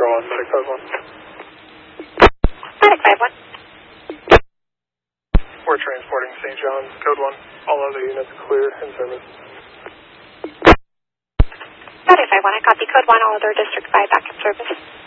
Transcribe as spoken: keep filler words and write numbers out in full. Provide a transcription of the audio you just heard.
Metro one, Medic five one. Medic five one. We're transporting Saint John's, code one. All other units clear in service. Medic five one, I copy code one, all other District five back in service.